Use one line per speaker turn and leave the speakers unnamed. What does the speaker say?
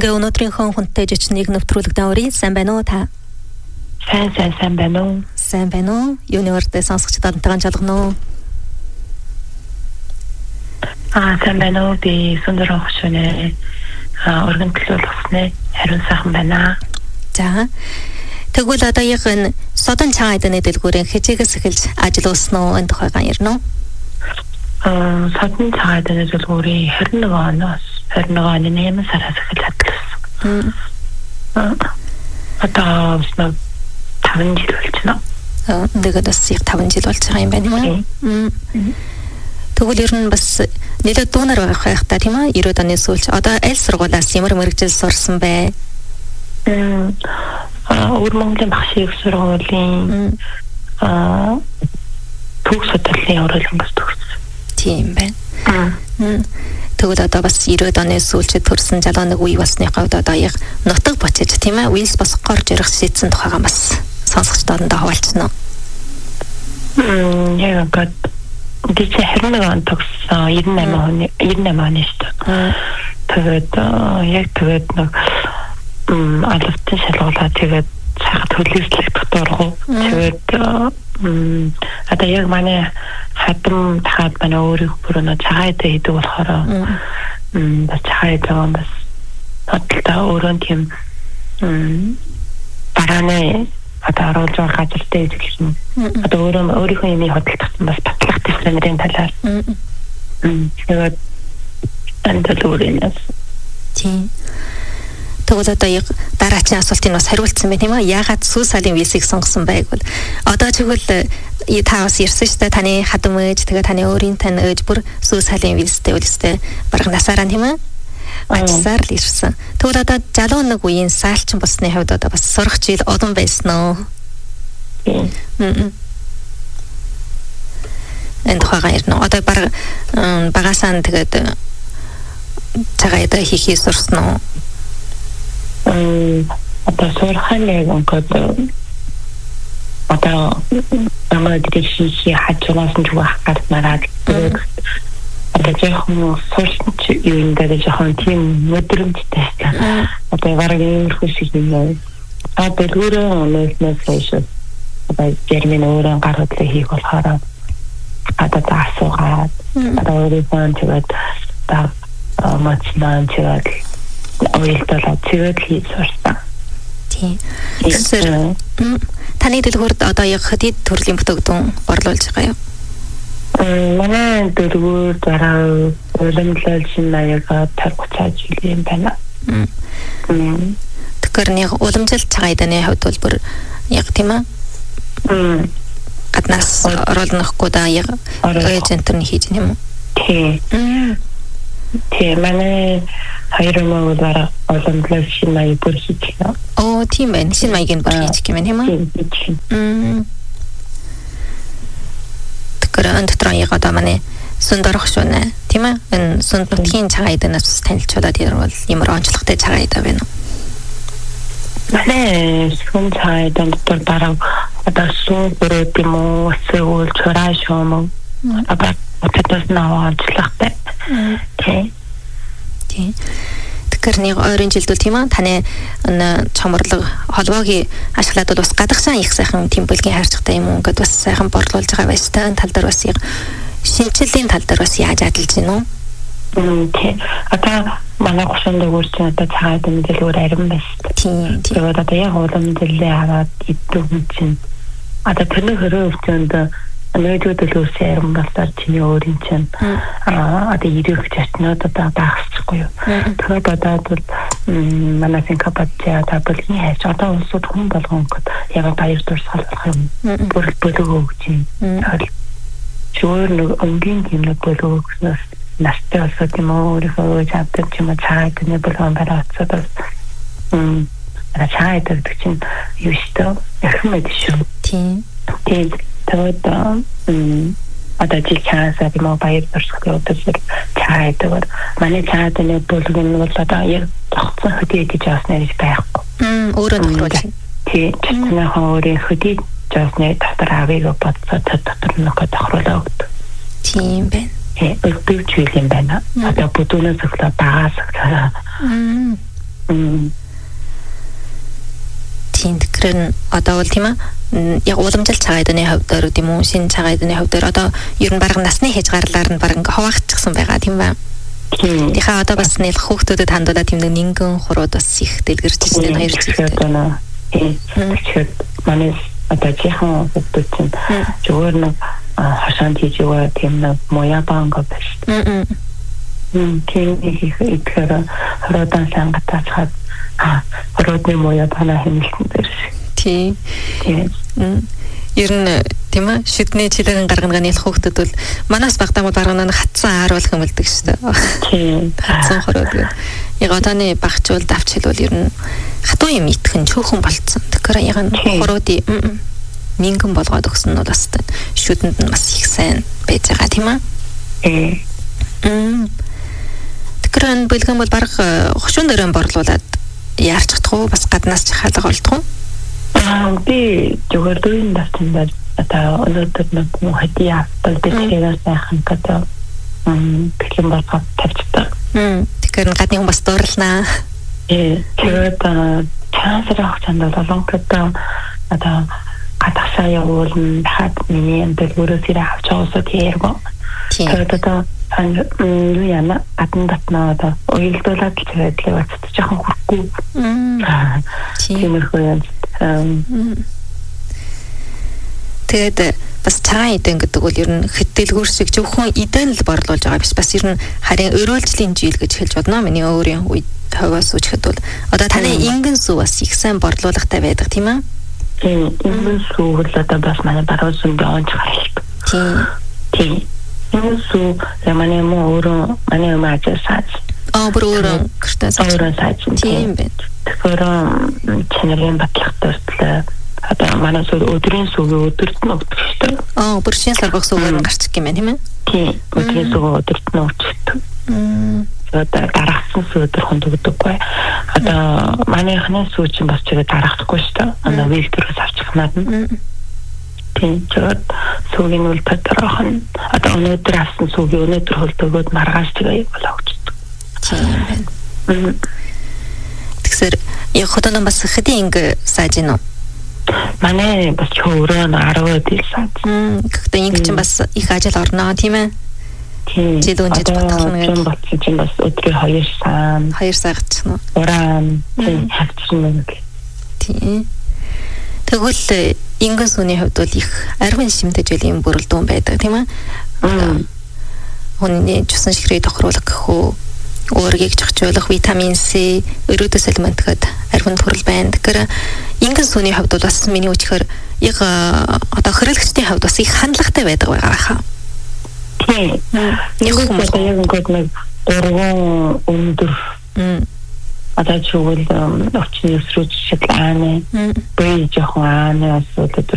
ингээ өнөөдрийнхөө хүнтэй жичнийг нэвтрүүлэг даурын сайн байна уу та?
Сайн байна уу?
Сайн байна уу? Юуны урд сонсогчдод тагаан жалгана уу?
Сайн байна уу? Би Сүндэр хошны өргөнтлүүлсэн хариун сайхан байна.
За. Тэгвэл одоо яг энэ содон цаайдны дэлгүүрийн хичээгээс эхэлж ажилласан уу энэ тухайгаа ярина уу?
Содон цаайдны дэлгүүрийн 21 оноос 21 оны 8 сараас эхэлж ажилласан. Одоо 5 жил болж байна.
Тэгээд бас яг 5 жил болж байгаа юм байна юм. Тэгвэл ер нь бас нэлээд дүүнер байх та тийм ээ 90-ад оны сүүлч одоо аль сургуулиас ямар мэргэжил сурсан бэ?
Өвөр Монголын багшийн сургуулийн төгс судлалын урлагаас төгссөн.
Тийм байна. Тэгвэл одоо бас 90-ад оны сүүлчид төрсэн жалгааныг үе болсны хувьд одоо яг нутаг бочиж тийм ээ үеэс босгохоор жирэх шийдсэн тухайгаа бас сонсогчдод хаваалцсан уу?
Яг би 21 он төгссөн 98 оны шүү дээ. Тэгээд нэг албатай шалгуулаа тэгээд сайхан төлөвлөлт дургу. Тэгээд одоо яг манай хатам тахад манай өөрийнх бүрнө цагаатаа хийдэг болохоор бас цагаатаа бас бодлоо өөрөө тийм барааны одоо оруулж байгаа газартай ижилхэн одоо өөрийнхөө юмыг хөдөлгсөн бас батлах дисциплинерийн талаар тэгээд андалууринаас тийм. Тэгвэл одоо яг дараачийн асуултыг бас хариулсан байх тийм ээ. Яагаад сүү салын визийг сонгосон байг бол одоо тэгвэл та бас ярьсан шүү дээ таны хадам ээж тэгээ таны өөрийн тань ээж бүр сүү салын визтэй үлстэй бараг насаараа тийм ээ. Ачсаар л ирсэн. Тэгвэл одоо залуу нэг үеийн саалчин болсны хувьд одоо бас сурах жил олон байсан уу? Энд тухайгаа ярина. Одоо бараг багасаа тэгээд цагаатаа хийхээ сурсан уу? Одоо сурханыг ингээд одоо намайг дэвшихи хажуугаас нь зүгэх гармараад одоо жоохон сурч юу ингээд жоохон тийм өдрөмжтэй байна. Одоо бараг иймэрхүү шиг юм. Одоо дэлгүүрээ нөөснөөс одоо термин өөрөөр гар хөдлөө хийх болохоор одоо асуугаад одоо өөрийнхөө тэгээд мацнаа тэгээд ойлтолоо тэгээд хийсэн. Тийм. Тэгэхээр таны дэлгүүрт одоо яг хэдий төрлийн бүтээгдэхүүн борлуулж байгаа юу? Манай дэлгүүр дараа уламжлалын маягаар 50-30 жилийн байна. Тэгэхээр нэг уламжлалт цагаатны хувьд бол бүр яг тийм ээ. Гаднаас оруулнахгүй да яг эйжентэр нь хийж юм уу? Тийм. Тийм манай хоёр мөр уламжлалт шинэ маяг бүр хийж байна. Оо тийм байна. Шинэ маягийг бүр хийж гэмээр тийм ээ. Гэрэн дотор яг одоо манай Сүндэр хошны тийм ээ энэ Сүнд нутгийн цагаатнаас танилцуулаад ирвэл ямар онцлогтой цагаат байна уу? Манай Сүнд цагаатн дотор дараа одоо сүүн бүрээ тийм үү эсвэл чурааш юм одоо отоос наваа онцлогтой. Тийм. Тэгэхээр нэг ойрын жилдүү тийм ээ таны чамрлаг холбоогийн ашиглаад бол бас гадагшаа их сайхан тийм бүлгийн хайрцагтай юм уу гэдээ бас сайхан борлуулж байгаа байж та энэ тал дээр бас яг шинжилгээний тал дээр бас яаж адилж гинөө? Тийм. Одоо манай гошонд өөрчлөн одоо цагаат мэдээлэл арим байна шүү дээ. Тийм. Тэгээд одоо яг уламжлалээ хараад иддэг юм чинь одоо тэрний хөрөө өвчөнд нөөдөө төлөөсөө арим болсоор чиний өөрийн чинь одоо ирэх чатнууд одоо багсчихгүй юу. Тэгээд одоо бол манай Сингапурт одоо бүлгийн хайж одоо улсууд хүн болгонгод яг баяр дурсгал болох юм бүлэг өгч юм. Чөөр нэг өнгийн гинэ бүлэг өгснөөс настай болсоо тийм өөрийнхөө чаддаг юм цаад нэг бүлгэн бараацаад цаад гэдэг чинь юу шүү дээ. Эхмэд шүү. Тийм. Тэгээд одоо чихаасаа тийм баяр дурсгал өгдөг цаад манай цаадны бүлгэн бол одоо яг тогтсон хөдөө гэж яснаар байхгүй. Өөрөө тохируулж. Тийм. Чиний өөрийн хөдөө жаасны дотор авыг бодсоо дотор нэг тохируулаа өгдөг. Тийм байна. Өдөрч юм байна. Одоо бүдүүнээс өглөө багаас
Тийм тэгэхээр одоо бол тийм ээ яг уламжлалт цагаан эдний хөвдөр тийм үү шинэ цагаан эдний хөвдөр одоо ер нь бараг насны хэж гарлаар нь бараг хаваагчихсан байгаа тийм ба. Тэгэхээр одоо бас нэг хүүхдүүдэд хандуулаад тийм нэгэн хурууд бас их дэлгэрч ирсэн хоёр зүйлтэй.
Тэгэхээр манай одоо чихэн хүүхдүүд чинь зүгээр нэг хашаанд хийж байгаа тийм нэг моябан гэж. Тийм ихээр хородан сангатацаад хородны моябана хэмэлтэн дээр.
Тийм. Ер нь тийм ээ шүдний чилэгэн гаргана нэг хүүхдүүд бол манаас багтаа бол баруун нь хатсан ааруулах юм болдог шүү дээ.
Тийм.
Хатсан хороод гэдэг. Яг одооны багчуул давч хэл бол ер нь хатуу юм итгэн чөөхөн болцсон. Тэгэхээр яг нь хороодын мингэн болгоод өгсөн нь бол бас шүдэнд нь бас их сайн байж байгаа тийм ээ. Тэгэхээр бэлгэн бол бараг хошуун дөрөөн борлуулад яарч чадах уу бас гаднаас ч хаалга болдгоо.
Би зүгээр дөрөв давтандаа одоо өнөөдөр нэг хати авбал дэвтэрээс сайхан гэдэг бэлгэн болгоод тавьчихсан.
Тэгэхээр гадны хүн бас дуурлнаа.
Тэгээд чансрах чандаа болонкото одоо гадаасаа явуулна хаад миний амтд өөрөөсөө авч яваасаа тэргөө. Тэгээд одоо юу яана гадна татнаа одоо уйлдуулаад л тэгээд бацчих жоохон хүрхгүй. Тиймэрхүү юм.
Тэгээд бас цагаан эдэн гэдэг бол ер нь хэтэлгүүр шиг зөвхөн эдэн л борлуулж байгаа биш бас ер нь харин өрөөлжлийн жил гэж хэлж бодно. Миний өөрийн үед хаваас үчихэд бол одоо таны ингэн сүү бас их сайн борлуулгатай байдаг тийм ээ.
Ингэн сүү бол одоо бас манай баруун сүнгийн онц гаралт. Тийм. Ингэн сүү манай өөрөө манай маажсаач.
Бүр өөрөө гэртээ
сааж.
Тийм байна.
Тэгэхээр чанарын батлагтай одоо манай өдрийн сүг өдөрт нь өгдөг шүү дээ.
Бүр шинэ саргах сүгээр нь гарчих юм байна тийм ээ?
Тийм. Өдрийн сүг өдөрт нь өгдөг. Одоо дараахсан сүг өдөрхөнд өгдөггүй. Одоо манайхны сүг чинь бас чигээ дарахдаггүй шүү дээ. Одоо вилтерээс авчихнаад нь. Тийм. Тэгээд сүгийн үл татраах нь одоо өнөөдөр авсан сүгийг өнөөдөр хөлдөгөөд маргааш чигээ болгочихдог.
Тийм байна. Тэгэхээр яг хотон бас хэдийн ингэ сааж гинөө.
Манай бас өөрөө 10-д сааж.
Гэхдээ ингэ чинь бас их ажил орно тийм ээ.
Тийм.
Жидүүнжиж батгална гэж.
Батсан чинь бас өдрийн 2 сая
гацчихно.
Уран тийм хавцсан нэг.
Тийм. Тэгвэл ингэн сүний хувьд бол их арвин шимтэж үлийн бүрэлдэхүүн байдаг тийм ээ. Хүний жусан ширхэг тохируулах гэхүү өөрийг зохицуулах витамин С, өрөөдөс элемент гэд арвин төрөл байна. Тэгэхээр ингэн сүний хувьд бол бас миний үчгээр яг одоо хэрэглэгчдийн хувьд бас их хандлагатай байдаг байгаа хаа.
Тийм. Яг ингээд нэг дөрвөн өндөр одоо чигвэл өвчний өсрүүч шиг ааны бий жоохон ааны асуудал